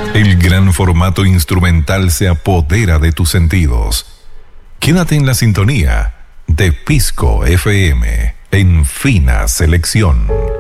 El gran formato instrumental se apodera de tus sentidos. Quédate en la sintonía de Pisco FM en fina selección.